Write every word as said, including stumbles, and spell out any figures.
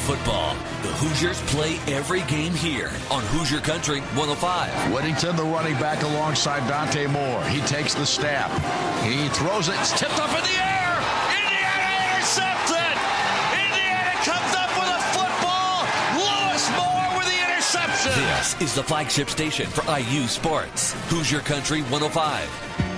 football. The Hoosiers play every game here on Hoosier Country one oh five. Whittington, the running back alongside Dante Moore. He takes the snap. He throws it. It's tipped up in the air. Indiana intercepted. Indiana comes up with a football. Lewis Moore with the interception. This is the flagship station for I U Sports. Hoosier Country one oh five.